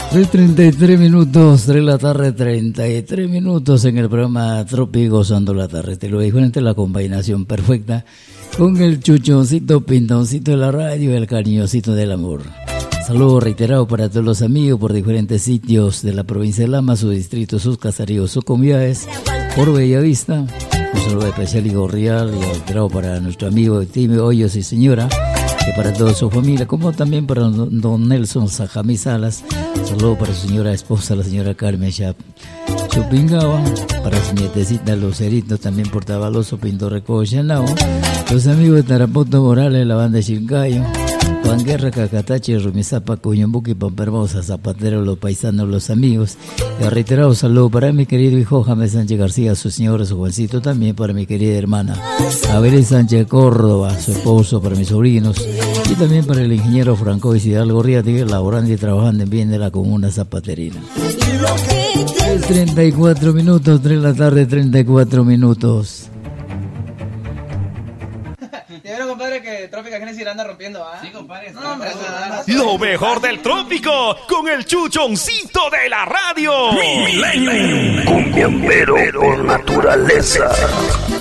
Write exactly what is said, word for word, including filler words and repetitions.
tres treinta y tres minutos, tres de la tarde, treinta y tres minutos en el programa Trópico Gozando la Tarde. Te lo dijo entre la combinación perfecta con el chuchoncito, pintoncito de la radio y el cariñosito del amor. Saludo reiterado para todos los amigos por diferentes sitios de la provincia de Lama, su distrito, sus caseríos, sus comunidades, por Bellavista. Un saludo especial y cordial y reiterado para nuestro amigo Timio Hoyos y señora, y para toda su familia, como también para don Nelson Sajamí Salas. Saludo para su señora esposa, la señora Carmen Chupingaba, para su nietecita Lucerito, también por Tabaloso, Pinto Recochanao, los amigos de Tarapoto Morales, la banda de Chilcayo, Juan Guerra, Cacatache, Rumizapa, Cuñambuque, Pampermosa, Zapatero, los paisanos, los amigos. Y a reiterado saludo para mi querido hijo James Sánchez García, su señora, su Juancito, también para mi querida hermana Abel Sánchez Córdoba, su esposo, para mis sobrinos, y también para el ingeniero Franco Hidalgo Riati, laborando y trabajando en bien de la comuna zapaterina. treinta y cuatro minutos, tres de la tarde, treinta y cuatro minutos. Pero compadre, que Trópica Genesis anda rompiendo, ¿ah? Sí, compadre. No, hombre, lo mejor del trópico con el chuchoncito de la radio. Cumbiambero por naturaleza.